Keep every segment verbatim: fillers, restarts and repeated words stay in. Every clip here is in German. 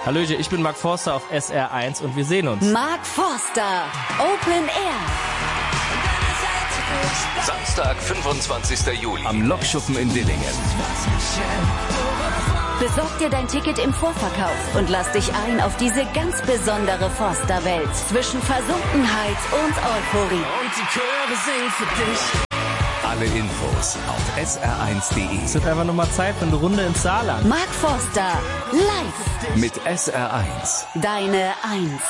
Hallöchen, ich bin Mark Forster auf S R eins und wir sehen uns. Mark Forster, Open Air. Samstag, fünfundzwanzigster Juli. Am Lokschuppen in Dillingen. Besorg dir dein Ticket im Vorverkauf und lass dich ein auf diese ganz besondere Forster-Welt zwischen Versunkenheit und Euphorie. Und die Chöre singen für dich. Alle Infos auf S R eins punkt de. Es wird einfach nur mal Zeit für eine Runde ins Saarland. Mark Forster, live. Mit S R eins. Deine Eins.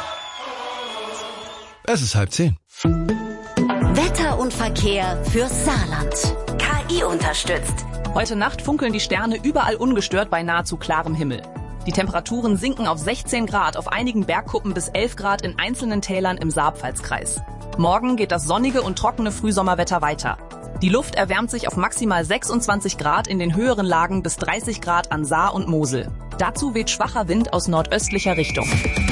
Es ist halb zehn. Wetter und Verkehr fürs Saarland. K I unterstützt. Heute Nacht funkeln die Sterne überall ungestört bei nahezu klarem Himmel. Die Temperaturen sinken auf sechzehn Grad auf einigen Bergkuppen bis elf Grad in einzelnen Tälern im Saarpfalzkreis. Morgen geht das sonnige und trockene Frühsommerwetter weiter. Die Luft erwärmt sich auf maximal sechsundzwanzig Grad in den höheren Lagen bis dreißig Grad an Saar und Mosel. Dazu weht schwacher Wind aus nordöstlicher Richtung.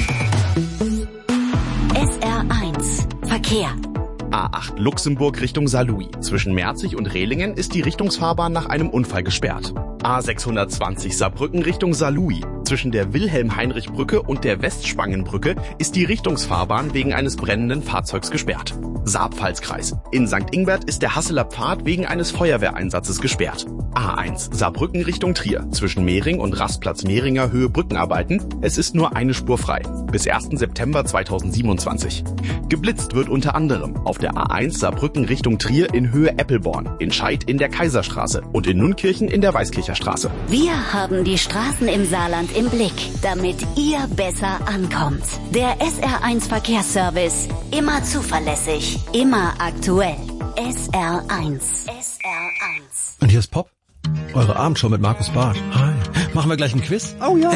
S R eins Verkehr. A acht Luxemburg Richtung Saarlouis. Zwischen Merzig und Rehlingen ist die Richtungsfahrbahn nach einem Unfall gesperrt. A sechshundertzwanzig Saarbrücken Richtung Saarlouis. Zwischen der Wilhelm-Heinrich-Brücke und der Westspangenbrücke ist die Richtungsfahrbahn wegen eines brennenden Fahrzeugs gesperrt. Saarpfalzkreis. In Sankt Ingbert ist der Hasseler Pfad wegen eines Feuerwehreinsatzes gesperrt. A eins Saarbrücken Richtung Trier. Zwischen Mehring und Rastplatz Mehringer Höhe Brückenarbeiten. Es ist nur eine Spur frei. Bis ersten September zweitausendsiebenundzwanzig. Geblitzt wird unter anderem auf der A eins Saarbrücken Richtung Trier in Höhe Eppelborn, in Scheid in der Kaiserstraße und in Nunkirchen in der Weißkircher Straße. Wir haben die Straßen im Saarland im Blick, damit ihr besser ankommt. Der S R eins Verkehrsservice. Immer zuverlässig, immer aktuell. S R eins. S R eins. Und hier ist Pop, eure Abendshow mit Markus Barth. Hi. Machen wir gleich ein Quiz? Oh ja.